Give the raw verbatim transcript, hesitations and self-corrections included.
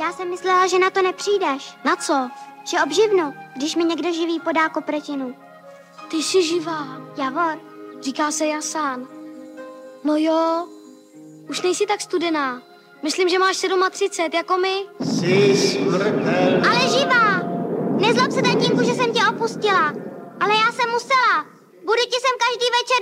Já jsem myslela, že na to nepřijdeš. Na co? Že obživnu, když mi někdo živý podá kopretinu. Ty jsi živá. Javor. Říká se Jasán. No jo, už nejsi tak studená. Myslím, že máš třicet sedm, jako my. Jsi smrtelná. Ale živá. Nezlob se, tatínku, že jsem tě opustila. Ale já jsem musela. Budu ti sem každý večer